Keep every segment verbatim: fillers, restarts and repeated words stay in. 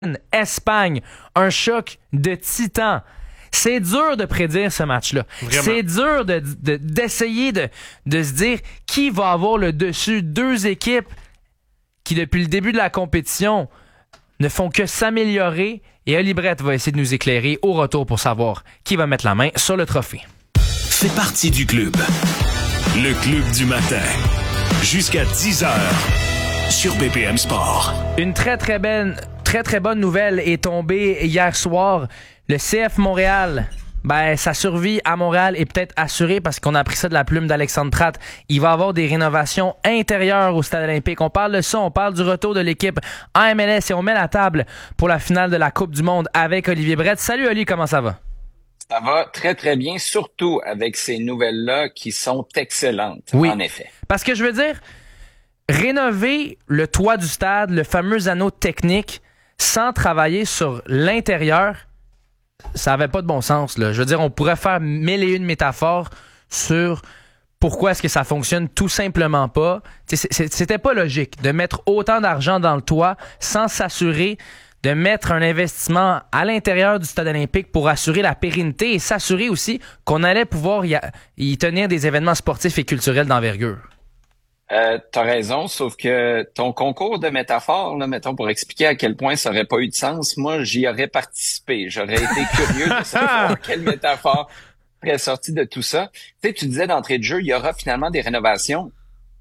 Espagne, un choc de titans. C'est dur de prédire ce match-là. Vraiment. C'est dur de, de, d'essayer de, de se dire qui va avoir le dessus. Deux équipes qui, depuis le début de la compétition, ne font que s'améliorer. Et Oli Brett va essayer de nous éclairer au retour pour savoir qui va mettre la main sur le trophée. Fais partie du club. Le club du matin. Jusqu'à dix heures sur B P M Sport. Une très très belle, très très bonne nouvelle est tombée hier soir. Le C F Montréal, ben sa survie à Montréal est peut-être assurée parce qu'on a appris ça de la plume d'Alexandre Tratte. Il va y avoir des rénovations intérieures au Stade olympique. On parle de ça, on parle du retour de l'équipe en M L S et on met la table pour la finale de la Coupe du Monde avec Olivier Brett. Salut Oli, comment ça va? Ça va très, très bien, surtout avec ces nouvelles-là qui sont excellentes, oui, en effet. Parce que je veux dire, rénover le toit du stade, le fameux anneau technique, sans travailler sur l'intérieur, ça avait pas de bon sens, là. Je veux dire, on pourrait faire mille et une métaphores sur pourquoi est-ce que ça fonctionne tout simplement pas. C'était pas logique de mettre autant d'argent dans le toit sans s'assurer de mettre un investissement à l'intérieur du stade olympique pour assurer la pérennité et s'assurer aussi qu'on allait pouvoir y, a, y tenir des événements sportifs et culturels d'envergure. Euh, t'as raison, sauf que ton concours de métaphores, là, mettons, pour expliquer à quel point ça aurait pas eu de sens, moi, j'y aurais participé. J'aurais été curieux de savoir quelle métaphore serait sortie de tout ça. Tu sais, tu disais d'entrée de jeu, il y aura finalement des rénovations.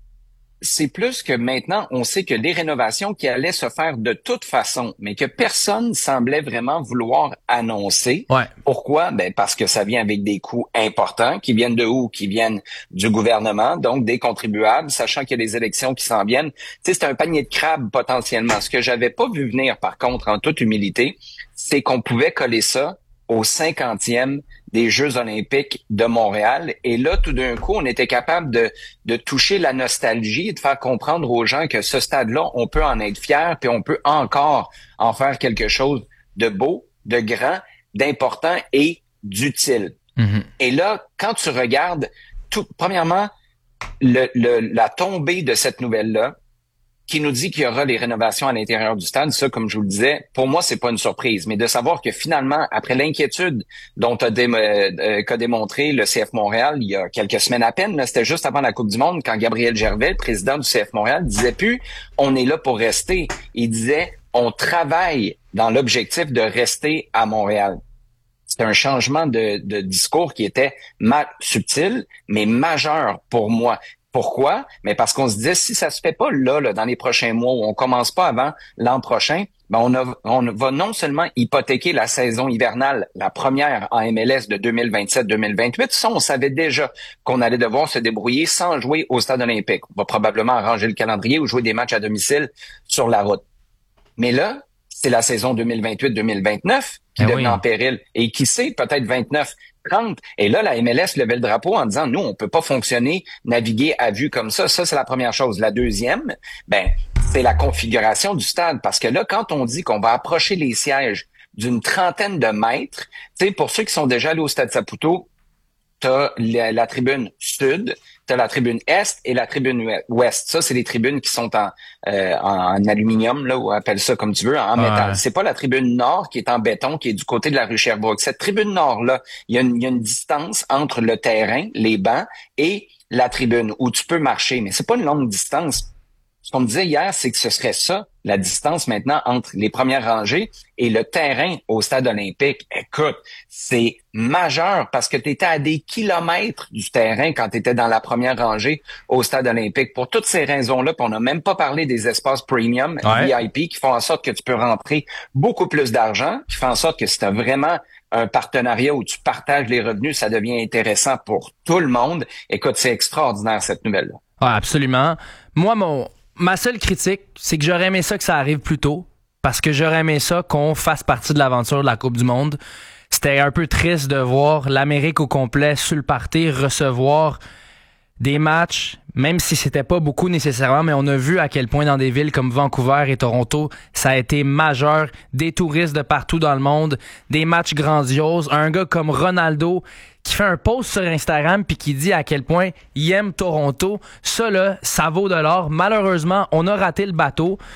C'est plus que maintenant, on sait que les rénovations qui allaient se faire de toute façon, mais que personne semblait vraiment vouloir annoncer. Ouais. Pourquoi? Ben, parce que ça vient avec des coûts importants, qui viennent de où? Qui viennent du gouvernement, donc des contribuables, sachant qu'il y a des élections qui s'en viennent. Tu sais, c'est un panier de crabes potentiellement. Ce que j'avais pas vu venir, par contre, en toute humilité, c'est qu'on pouvait coller ça au cinquantième des Jeux olympiques de Montréal. Et là, tout d'un coup, on était capable de, de toucher la nostalgie et de faire comprendre aux gens que ce stade-là, on peut en être fier, puis on peut encore en faire quelque chose de beau, de grand, d'important et d'utile. Mm-hmm. Et là, quand tu regardes, tout, premièrement, le, le, la tombée de cette nouvelle-là, qui nous dit qu'il y aura les rénovations à l'intérieur du stade, ça, comme je vous le disais, pour moi, c'est pas une surprise. Mais de savoir que finalement, après l'inquiétude dont a dé- euh, qu'a démontré le C F Montréal il y a quelques semaines à peine, là, c'était juste avant la Coupe du Monde, quand Gabriel Gervais, le président du C F Montréal, disait plus « on est là pour rester ». Il disait « on travaille dans l'objectif de rester à Montréal ». C'est un changement de, de discours qui était ma- subtil, mais majeur pour moi. Pourquoi? Mais parce qu'on se disait, si ça se fait pas là, là dans les prochains mois, ou on commence pas avant l'an prochain, ben on, a, on va non seulement hypothéquer la saison hivernale, la première en M L S de deux mille vingt-sept deux mille vingt-huit. Ça, on savait déjà qu'on allait devoir se débrouiller sans jouer au stade olympique. On va probablement arranger le calendrier ou jouer des matchs à domicile sur la route. Mais là, c'est la saison deux mille vingt-huit deux mille vingt-neuf qui ben devient oui. en péril. Et qui sait, peut-être vingt-neuf trente. Et là, la M L S levait le drapeau en disant, nous, on peut pas fonctionner, naviguer à vue comme ça. Ça, c'est la première chose. La deuxième, ben, c'est la configuration du stade. Parce que là, quand on dit qu'on va approcher les sièges d'une trentaine de mètres, tu sais, pour ceux qui sont déjà allés au stade Saputo, t'as la, la tribune sud, t'as la tribune est et la tribune ouest. Ça, c'est les tribunes qui sont en, euh, en aluminium, là, ou appelle ça comme tu veux, en ouais. métal. C'est pas la tribune nord qui est en béton, qui est du côté de la rue Sherbrooke. Cette tribune nord-là, il y a une, il y a une distance entre le terrain, les bancs, et la tribune où tu peux marcher. Mais c'est pas une longue distance. Ce qu'on me disait hier, c'est que ce serait ça, la distance maintenant entre les premières rangées et le terrain au stade olympique. Écoute, c'est majeur parce que tu étais à des kilomètres du terrain quand tu étais dans la première rangée au stade olympique. Pour toutes ces raisons-là, puis on n'a même pas parlé des espaces premium, ouais. V I P, qui font en sorte que tu peux rentrer beaucoup plus d'argent, qui font en sorte que si tu as vraiment un partenariat où tu partages les revenus, ça devient intéressant pour tout le monde. Écoute, c'est extraordinaire cette nouvelle-là. Ouais, absolument. Moi, mon... Ma seule critique, c'est que j'aurais aimé ça que ça arrive plus tôt, parce que j'aurais aimé ça qu'on fasse partie de l'aventure de la Coupe du Monde. C'était un peu triste de voir l'Amérique au complet sur le party recevoir des matchs, même si c'était pas beaucoup nécessairement, mais on a vu à quel point dans des villes comme Vancouver et Toronto, ça a été majeur, des touristes de partout dans le monde, des matchs grandioses, un gars comme Ronaldo qui fait un post sur Instagram puis qui dit à quel point il aime Toronto. Ça, là, ça vaut de l'or. Malheureusement, on a raté le bateau.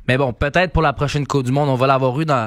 Mais bon, peut-être pour la prochaine Coupe du Monde, on va l'avoir eu dans